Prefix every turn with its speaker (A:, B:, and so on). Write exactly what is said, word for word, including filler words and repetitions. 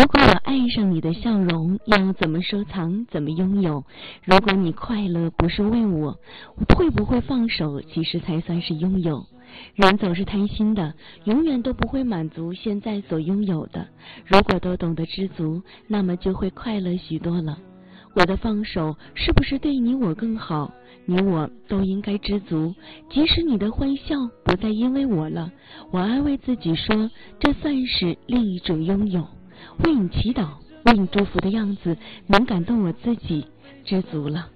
A: 果我爱上你的笑容，要怎么收藏，怎么拥有？如果你快乐不是为我，我会不会放手，其实才算是拥有？人总是贪心的，永远都不会满足现在所拥有的。如果都懂得知足，那么就会快乐许多了。我的放手是不是对你我更好？你我都应该知足。即使你的欢笑不再因为我了，我安慰自己说，这算是另一种拥有。为你祈祷，为你祝福的样子能感动我自己，知足了。